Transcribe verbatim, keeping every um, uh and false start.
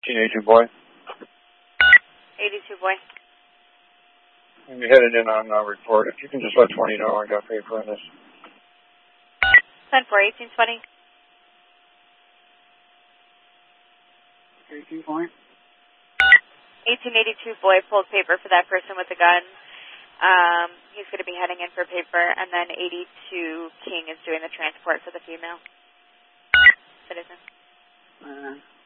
eighteen eighty-two boy. eighty-two boy. And you're headed in on uh, report. If you can just let twenty know I got paid for this. ten four, eighteen twenty. eighteen point. eighteen eighty-two boy pulled paper for that person with the gun. Um, he's going to be heading in for paper, and then eighty-two King is doing the transport for the female citizen. Uh,